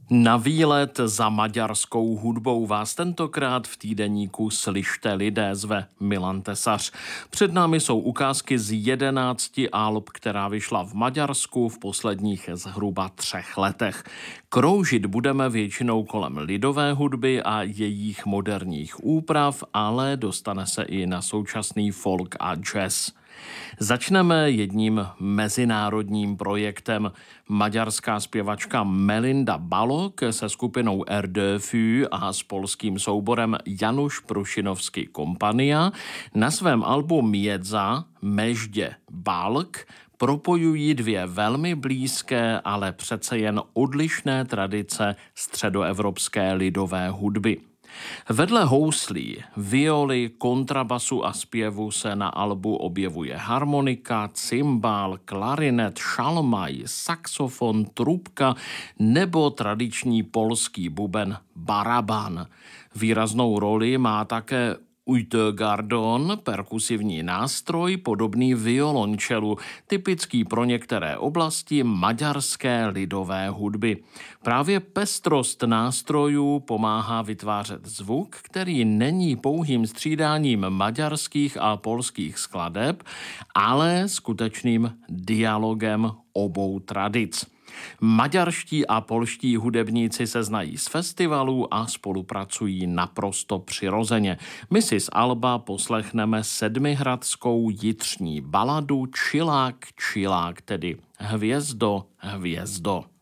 Na výlet za maďarskou hudbou vás tentokrát v týdeníku Slyšte lidé zve Milan Tesař. Před námi jsou ukázky z 11 alb, která vyšla v Maďarsku v posledních zhruba 3 letech. Kroužit budeme většinou kolem lidové hudby a jejich moderních úprav, ale dostane se i na současný folk a jazz. Začneme jedním mezinárodním projektem. Maďarská zpěvačka Melinda Balog se skupinou RDFÜ a s polským souborem Janusz Prušinovský Kompania na svém albu Miedza Meždě Balk propojují 2 velmi blízké, ale přece jen odlišné tradice středoevropské lidové hudby. Vedle houslí, violy, kontrabasu a zpěvu se na albu objevuje harmonika, cymbál, klarinet, šalmaj, saxofon, trubka nebo tradiční polský buben baraban. Výraznou roli má také ujtőgardon, perkusivní nástroj podobný violončelu, typický pro některé oblasti maďarské lidové hudby. Právě pestrost nástrojů pomáhá vytvářet zvuk, který není pouhým střídáním maďarských a polských skladeb, ale skutečným dialogem obou tradic. Maďarští a polští hudebníci se znají z festivalů a spolupracují naprosto přirozeně. My si z alba poslechneme sedmihradskou jitřní baladu Čilák, čilák, tedy Hvězdo, hvězdo.